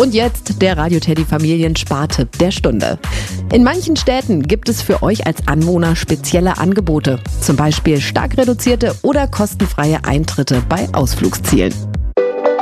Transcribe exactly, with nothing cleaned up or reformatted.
Und jetzt der Radio Teddy Familien-Spartipp der Stunde. In manchen Städten gibt es für euch als Anwohner spezielle Angebote. Zum Beispiel stark reduzierte oder kostenfreie Eintritte bei Ausflugszielen.